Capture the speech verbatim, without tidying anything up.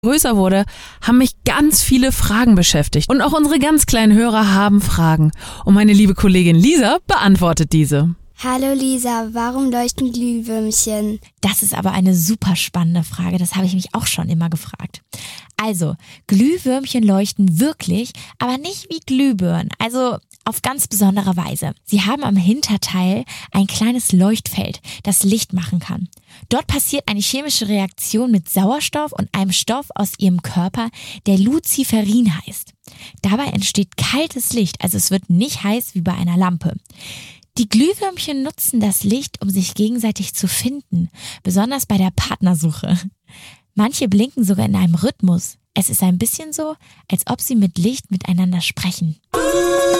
größer wurde, haben mich ganz viele Fragen beschäftigt. Und auch unsere ganz kleinen Hörer haben Fragen. Und meine liebe Kollegin Lisa beantwortet diese. Hallo Lisa, warum leuchten Glühwürmchen? Das ist aber eine super spannende Frage, das habe ich mich auch schon immer gefragt. Also, Glühwürmchen leuchten wirklich, aber nicht wie Glühbirnen, also auf ganz besondere Weise. Sie haben am Hinterteil ein kleines Leuchtfeld, das Licht machen kann. Dort passiert eine chemische Reaktion mit Sauerstoff und einem Stoff aus ihrem Körper, der Luciferin heißt. Dabei entsteht kaltes Licht, also es wird nicht heiß wie bei einer Lampe. Die Glühwürmchen nutzen das Licht, um sich gegenseitig zu finden, besonders bei der Partnersuche. Manche blinken sogar in einem Rhythmus. Es ist ein bisschen so, als ob sie mit Licht miteinander sprechen.